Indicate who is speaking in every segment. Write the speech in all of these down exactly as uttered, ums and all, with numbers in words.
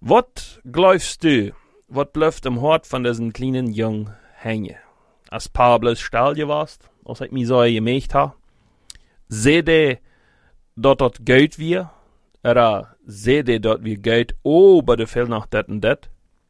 Speaker 1: Wat glaubst du, wat bleibt im Hort von diesen kleinen Jungen hängen? Als Pablos Stalje warst, als ich mich so gemächt ha, seh de, dat dat Geld wir, oder seh de, dat wir Geld ober de viel nach dat und dat.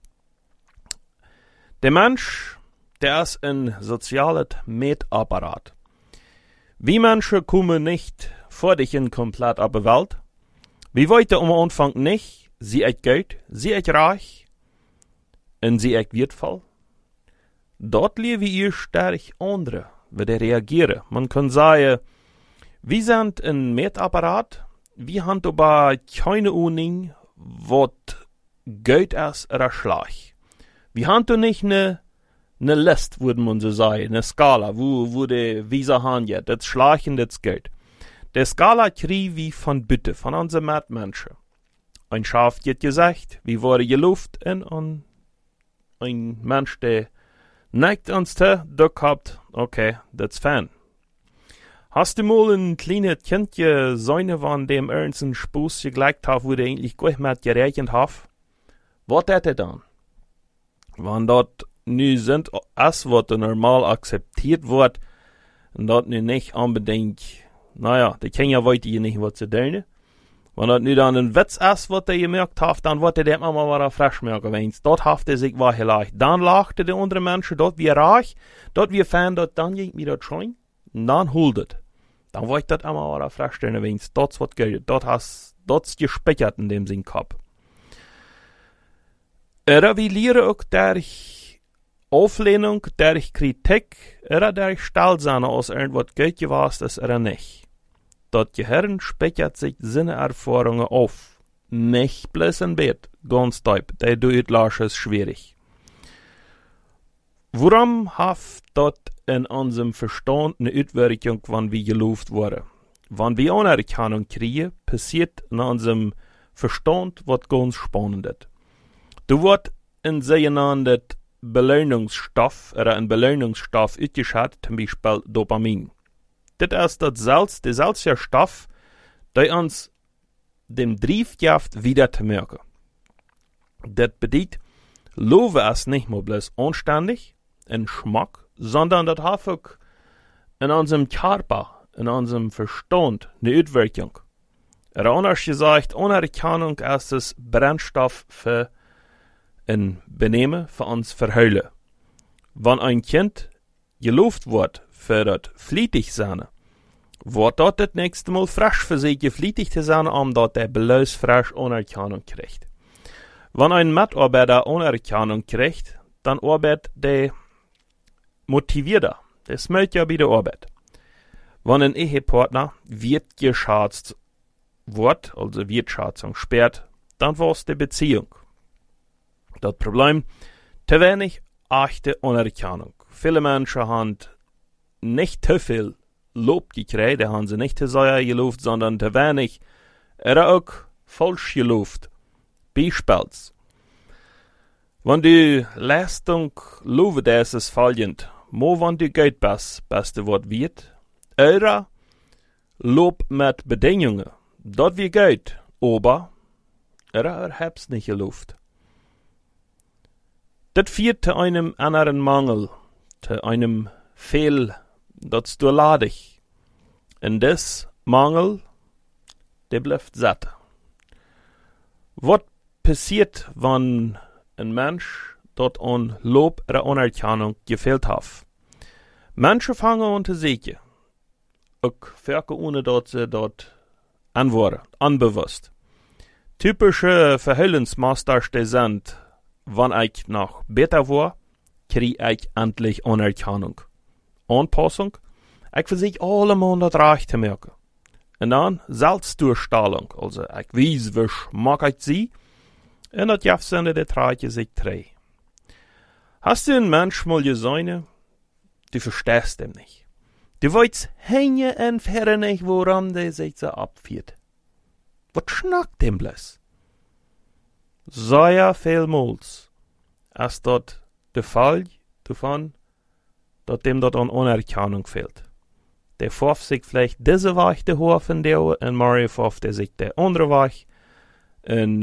Speaker 1: Der Mensch, der ist ein soziales Metapparat. Wie Menschen kommen nicht vor dich in komplett ab der Welt. Wie wollte am Anfang nicht, sie echt Geld, sie echt reich, und sie echt wertvoll. Dort leben ihr stark andere, wie die reagieren. Man kann sagen, wir sind ein Metapparat, wir haben aber keine Ahnung, was Geld ist oder schlecht. Wir haben nicht eine eine List, würde man so sagen, eine Skala, wo, wo die Visa haben jetzt, das schlecht und das Geld. Die Skala kriegen wir von Bitte, von unseren Mitmenschen. Ein Schaf hat gesagt, wie wurde geluft, und ein, ein Mensch, der neigt uns zu, der gehabt, okay, das ist fein. Hast du mal ein kleines Kindchen seine von dem ernsten Spuss gelegt hat, wo der eigentlich gut mit gerechnet hat? Was hat er dann? Wenn dort nu sind, als was normal akzeptiert wird, und dort nu nicht unbedingt, naja, die kennen ja weiter nicht, was zu tun. Wenn dort nu dann ein Witz ist, was er gemerkt hat, dann wird er dem immer mal frisch merken, wenn dort haft er sich war leicht. Dann lachte der andere Menschen, dort wie reich, dort wie fan, dort dann ging mir das schon, und dann holt es. Dann wird das immer mal frisch stellen, wenn es dort was gilt. Dort hast, dort gespeichert in dem Sinn gehabt. Oder wir lernen auch durch Auflehnung, durch Kritik, oder durch Stallsahne aus irgendwas Geld gewasst ist oder nicht. Das Gehirn speichert sich Sinneerfahrungen auf. Nicht bloß ein Bett, ganz deep, der Durchlass ist schwierig. Warum hat das in unserem Verstand eine Auswirkung, wenn wir geluft wurden? Wenn wir Anerkennung kriegen, passiert in unserem Verstand was ganz Spannendes. Du wird ein sogenannter Belohnungsstoff oder ein Belohnungsstoff ausgeschüttet, zum Beispiel Dopamin. Das ist das Salz, der selbe Stoff, der uns den Drive gibt, wieder zu merken. Das bedeutet, Lobe ist nicht nur bloß anständig, ein Geschmack, sondern das hat auch in unserem Körper, in unserem Verstand eine Auswirkung. Oder anders gesagt, Anerkennung ist das Brennstoff für ein Benehmen für uns verheulen. Wenn ein Kind gelobt wird für das flietig sein, wird dort das nächste Mal frisch für sich geflietigt zu sein, um dort der bloß frisch Anerkennung kriegt. Wenn ein Mitarbeiter Anerkennung kriegt, dann arbeitet der motivierter. Der smelt ja bei der Arbeit. Wenn ein Ehepartner wird geschätzt wird, also Wertschätzung sperrt, dann war es die Beziehung. Das Problem, zu wenig echte Anerkennung. Viele Menschen haben nicht zu viel Lob gekriegt, die haben sie nicht zu sehr gelobt, sondern zu wenig, oder auch falsch gelobt. Beispiels. Wenn die Leistung loben, das ist folgend. Mo wenn du Geld bist, beste Wort wird, oder Lob mit Bedingungen. Dort wie Geld, aber, oder er hab's nicht gelobt. Das führt zu einem anderen Mangel, zu einem Fehl, das du ladig. Und das Mangel, der bleibt satt. Was passiert, wenn ein Mensch dort an Lob oder Anerkennung gefehlt hat? Menschen fangen an zu sehen, auch Völker ohne dass sie dort antworten, unbewusst. Typische Verhaltensmuster sind, wenn ich noch besser war, krieg ich endlich Anerkennung. Anpassung, ich versuche allemal das Recht zu merken. Und dann Selbstdurchstrahlung, also ich weiß, wie schmack ich sie, und das gibt seine Detreiche sich drei. Hast du einen Mensch mal gesehen, du verstehst ihn nicht. Du weißt hängen und fern nicht, woran der sich so abführt. Was schnackt dem bloß? Sehr vielmals ist dort der Fall davon, dass dem dort an Anerkennung fehlt. Der vorf sich vielleicht diese Weich der Hof in der und Mario vorf der sich der andere Weich und